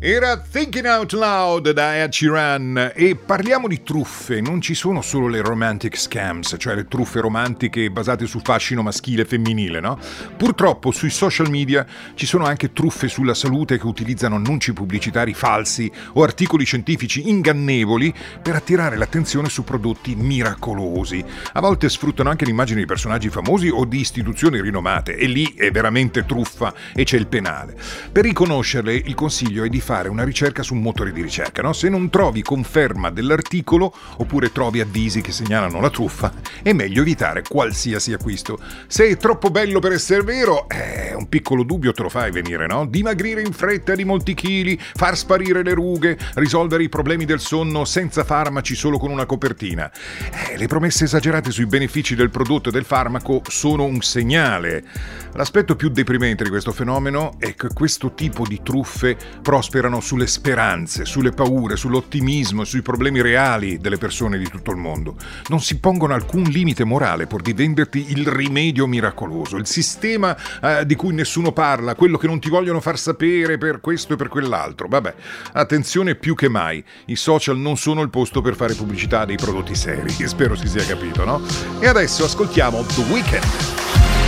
Era Thinking Out Loud da Ed Sheeran. E parliamo di truffe. Non ci sono solo le romantic scams, cioè le truffe romantiche basate su fascino maschile e femminile, no? Purtroppo sui social media ci sono anche truffe sulla salute che utilizzano annunci pubblicitari falsi o articoli scientifici ingannevoli per attirare l'attenzione su prodotti miracolosi. A volte sfruttano anche l'immagine di personaggi famosi o di istituzioni rinomate, e lì è veramente truffa e c'è il penale. Per riconoscerle, il consiglio è di fare una ricerca su un motore di ricerca, no? Se non trovi conferma dell'articolo oppure trovi avvisi che segnalano la truffa, è meglio evitare qualsiasi acquisto. Se è troppo bello per essere vero, un piccolo dubbio te lo fai venire, no? Dimagrire in fretta di molti chili, far sparire le rughe, risolvere i problemi del sonno senza farmaci, solo con una copertina. Le promesse esagerate sui benefici del prodotto e del farmaco sono un segnale. L'aspetto più deprimente di questo fenomeno è che questo tipo di truffe prosperano sulle speranze, sulle paure, sull'ottimismo e sui problemi reali delle persone di tutto il mondo. Non si pongono alcun limite morale pur di venderti il rimedio miracoloso, il sistema di cui nessuno parla, quello che non ti vogliono far sapere per questo e per quell'altro. Vabbè, attenzione più che mai, i social non sono il posto per fare pubblicità dei prodotti seri, spero si sia capito, no? E adesso ascoltiamo The Weeknd.